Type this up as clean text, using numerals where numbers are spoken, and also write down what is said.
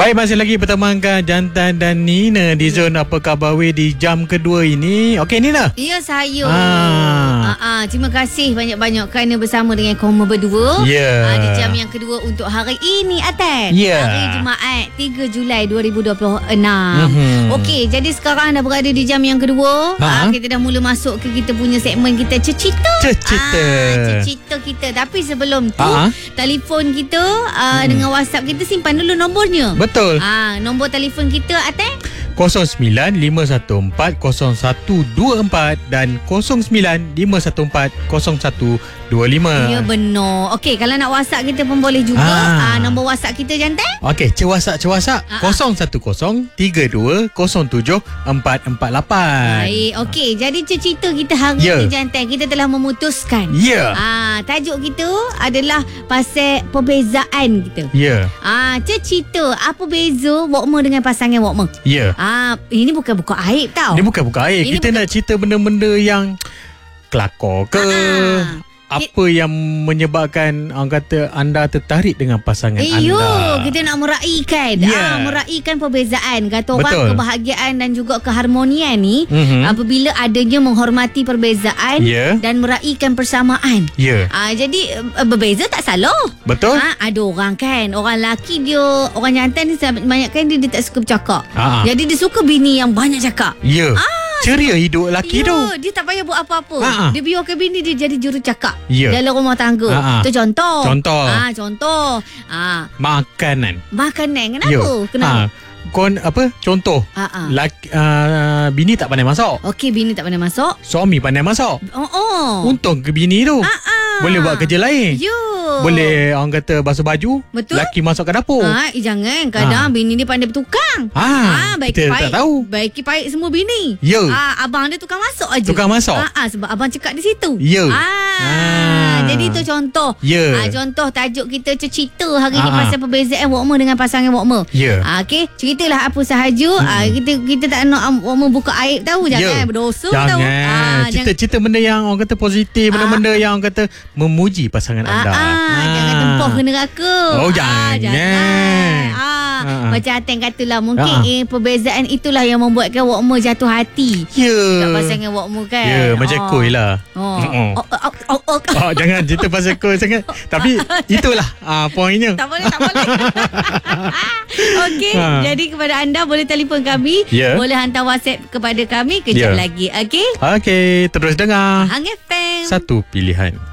Baik, masih lagi bertemankan Jantan dan Nina di Zon Apa Khabar Weh di jam kedua ini. Okey Nina. Ya, saya. Terima kasih banyak-banyak kerana bersama dengan kamu berdua. Di jam yang kedua untuk hari ini, Atan. Hari Jumaat 3 Julai 2026. Okey, jadi sekarang dah berada di jam yang kedua. Kita dah mula masuk ke kita punya segmen kita Cerita kita. Tapi sebelum tu telefon kita dengan WhatsApp kita, simpan dulu nombornya. Betul. Nombor telefon kita, Atan, 0951400124 dan 0951400125. Ya, benar. Okey, kalau nak WhatsApp kita pun boleh juga. Nombor WhatsApp kita, Jantan. Okey, WhatsApp 0103207448. Baik, okey. Jadi cerita kita hari ni, Jantan, kita telah memutuskan. Tajuk kita adalah pasal perbezaan kita. Cerita apa beza Wokma dengan pasangan Wokma. Ini bukan buka aib tau. Ini bukan buka aib. Kita nak cerita benda-benda yang kelakar ke. Apa yang menyebabkan orang kata anda tertarik dengan pasangan anda. Kita nak meraihkan meraihkan perbezaan. Kata orang, kebahagiaan dan juga keharmonian ni apabila adanya menghormati perbezaan dan meraihkan persamaan. Jadi berbeza tak salah. Betul. Ada orang kan, orang lelaki dia, orang jantan ni banyak kan dia tak suka bercakap. Jadi dia suka bini yang banyak cakap. Ceria hidup lelaki tu. Dia tak payah buat apa-apa. Dia biarkan bini dia jadi juru cakap dalam rumah tangga. Itu contoh. Contoh. Makanan. Kenapa? Contoh. Bini tak pandai masak. Okey, bini tak pandai masak. Suami pandai masak. Untung ke bini tu. Boleh buat kerja lain. Boleh orang kata basuh baju. Betul. Laki masuk ke dapur. Jangan. Kadang bini dia pandai bertukang. Kita tak tahu. Baiki baik semua bini. Abang dia tukang masuk aja. Tukang masuk. Sebab abang cakap di situ. Jadi itu contoh. Contoh tajuk kita cerita hari ni pasal perbezaan Wokma dengan pasangan Wokma. Okey, ceritalah apa sahaja. Kita tak nak Wokma buka aib tahu. Jangan berdosa tahu. Cerita benda yang orang kata positif, benda-benda yang orang kata memuji pasangan anda. Jangan tempoh ke neraka. Jangan. Macam Aten katalah, mungkin perbezaan itulah yang membuatkan Wokma jatuh hati kat pasangan Wokma kan. Macam koi lah. Jangan cerita pasal koi sangat. Tapi itulah poinnya. Tak boleh. Okey, jadi kepada anda boleh telefon kami, boleh hantar WhatsApp kepada kami kejap lagi. Okey, terus dengar Hang FM, satu pilihan.